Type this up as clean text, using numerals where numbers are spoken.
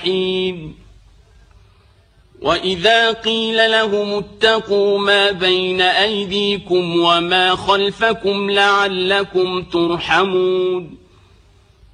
الجحيم وإذا قيل لهم اتقوا ما بين أيديكم وما خلفكم لعلكم ترحمون